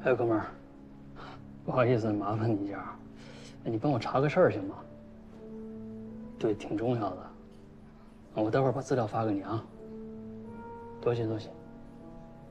哎，哥们儿，不好意思，麻烦你一下，哎，你帮我查个事儿行吗？对，挺重要的。我待会儿把资料发给你啊。多谢多谢。